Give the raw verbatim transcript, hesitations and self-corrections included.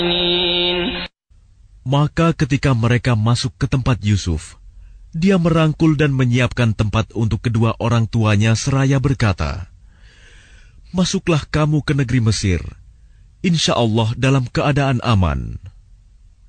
Maka ketika mereka masuk ke tempat Yusuf, dia merangkul dan menyiapkan tempat untuk kedua orang tuanya seraya berkata, "Masuklah kamu ke negeri Mesir, insya Allah dalam keadaan aman."